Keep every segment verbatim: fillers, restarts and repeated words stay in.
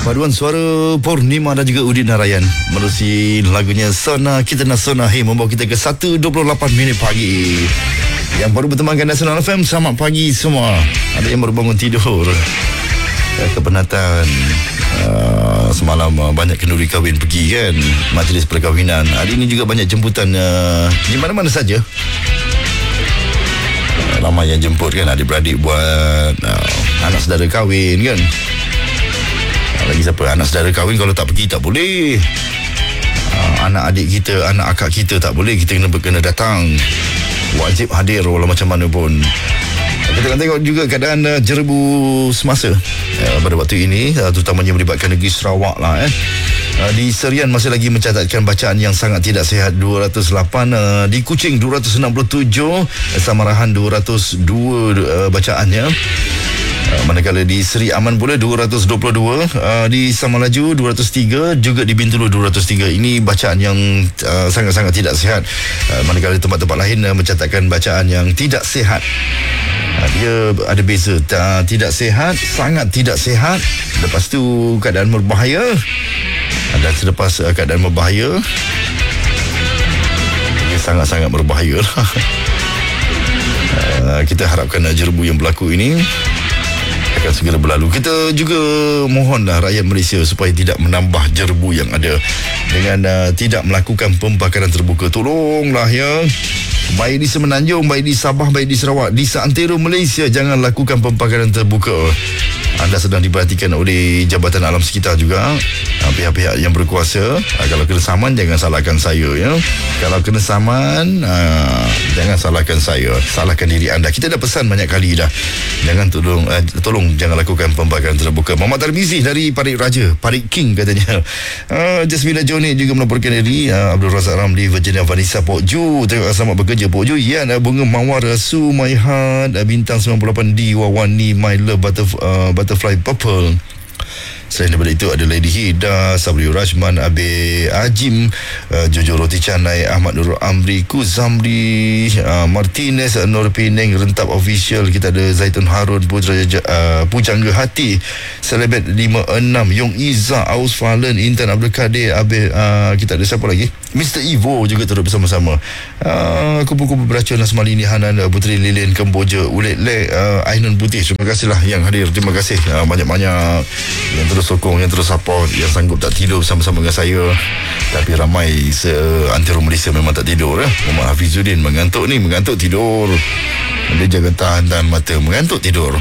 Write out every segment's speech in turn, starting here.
Paduan suara Purnima dan juga Udin Narayan menerusi lagunya Sona Kita Nak Sona Hey, membawa kita ke satu dua puluh lapan minit pagi. Yang baru bertemankan Nasional F M, selamat pagi semua. Ada yang baru bangun tidur, kepenatan uh, semalam uh, banyak kenduri kahwin pergi kan, majlis perkahwinan. Hari ini juga banyak jemputan uh, di mana-mana saja. uh, Ramai yang jemput kan, adik-beradik buat uh, anak saudara kahwin kan. Lagi siapa anak saudara kahwin, kalau tak pergi tak boleh. uh, Anak adik kita, anak akak kita tak boleh, kita kena kena datang, wajib hadir walau macam mana pun. Kita akan tengok juga keadaan uh, jerebu semasa uh, pada waktu ini, uh, terutamanya melibatkan negeri Sarawak lah eh. Uh, di Serian masih lagi mencatatkan bacaan yang sangat tidak sihat dua ratus lapan, uh, di Kuching dua ratus enam puluh tujuh, Samarahan dua ratus dua uh, bacaannya. Uh, manakala di Seri Aman pula dua ratus dua puluh dua, uh, di Samalaju dua ratus tiga, juga di Bintulu dua ratus tiga. Ini bacaan yang uh, sangat-sangat tidak sihat. Uh, manakala tempat-tempat lain uh, mencatatkan bacaan yang tidak sihat. Uh, dia ada beza, uh, tidak sihat, sangat tidak sihat, lepas tu keadaan berbahaya, dan selepas uh, keadaan berbahaya, dia sangat-sangat berbahaya. uh, kita harapkan uh, jerebu yang berlaku ini akan segera berlalu. Kita juga mohonlah rakyat Malaysia supaya tidak menambah jerebu yang ada dengan uh, tidak melakukan pembakaran terbuka. Tolonglah ya, baik di Semenanjung, baik di Sabah, baik di Sarawak, di seantero Malaysia, jangan lakukan pembakaran terbuka. Anda sedang diperhatikan oleh Jabatan Alam Sekitar juga, pihak-pihak yang berkuasa. Kalau kena saman, jangan salahkan saya ya. Kalau kena saman, aa, jangan salahkan saya, salahkan diri anda. Kita dah pesan banyak kali dah, jangan tolong uh, tolong jangan lakukan pembakaran terbuka. Muhammad Tarmizi dari Parit Raja, Parit King katanya. uh, Jasmina Joni juga melaporkan dari uh, Abdul Razak Ramli, Virginia Vanessa Pok Ju. Terima kasih selamat bekerja Pok Ju. Ya, uh, Bunga Mawar Su My Heart, uh, Bintang sembilan puluh lapan D Wawani My Love Butterf- uh, Butterfly Purple. Selain daripada itu ada Lady Hida, Sabri Rashman, Abe Ajim, uh, Jojo Roti Canai, Ahmad Nurul Amri, Kuzamri, uh, Martinez, uh, Nur Peneng, Rentap Official. Kita ada Zaitun Harun, Putra uh, Pujangga Hati, Selebet lima enam, Yong Iza, Aus Falen, Intan Abdul Kadir, Abe, uh, kita ada siapa lagi? Mister Ivo juga turut bersama-sama. uh, Kupu-kupu beracun Asmalini Hanan, uh, Puteri Lilin Kemboja, Ulet Lek, uh, Ainun Putih. Terima kasihlah yang hadir. Terima kasih uh, banyak-banyak yang terus sokong, yang terus support, yang sanggup tak tidur bersama-sama dengan saya. Tapi ramai seantero Malaysia memang tak tidur eh. Muhammad Hafizuddin mengantuk ni, mengantuk tidur. Dia jaga tahan-tahan mata, mengantuk tidur.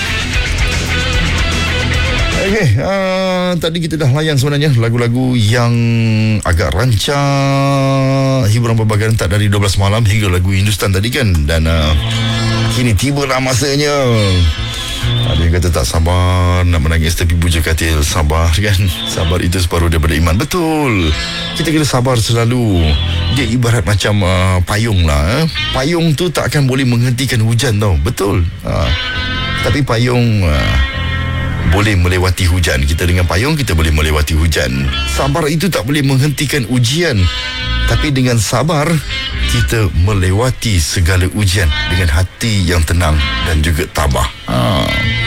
Okey, uh, tadi kita dah layan sebenarnya lagu-lagu yang agak rancak, hiburan berbagaran tak dari dua belas malam hingga lagu Hindustan tadi kan. Dan uh, kini tibalah masanya. Ada yang kata tak sabar nak menangis tepi buja katil. Sabar kan, sabar itu separuh daripada iman. Betul, kita kena sabar selalu. Dia ibarat macam uh, payung lah eh. Payung tu tak akan boleh menghentikan hujan tau. Betul, uh, tapi payung uh, boleh melewati hujan. Kita dengan payung kita boleh melewati hujan. Sabar itu tak boleh menghentikan ujian, tapi dengan sabar kita melewati segala ujian dengan hati yang tenang dan juga tabah. Ha.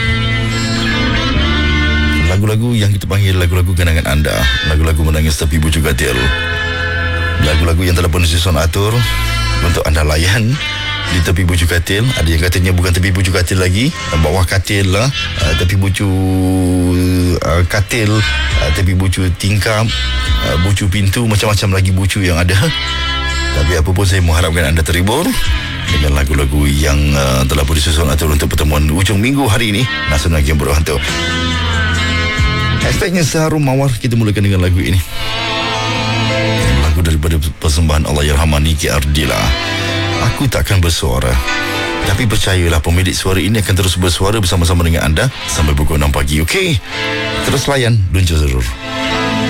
Lagu-lagu yang kita panggil lagu-lagu kenangan anda, lagu-lagu menangis tepi buju katil, lagu-lagu yang telah pun disusun atur untuk anda layan di tepi buju katil. Ada yang katanya bukan tepi buju katil lagi, bawah katil lah, uh, tepi buju uh, katil, uh, tepi buju tingkap, uh, buju pintu, macam-macam lagi buju yang ada. Tapi apa pun, saya mengharapkan anda terhibur dengan lagu-lagu yang uh, telah pun disusun atur untuk pertemuan ujung minggu hari ini, Nasional Game Berhantu. Hashtagnya Seharum Mawar. Kita mulakan dengan lagu ini, lagu daripada persembahan Allahyarhamah Niki Ardila, Aku Takkan Bersuara. Tapi percayalah, pemilik suara ini akan terus bersuara bersama-sama dengan anda sampai pukul enam pagi. Okey, terus layan Lunca Zerur.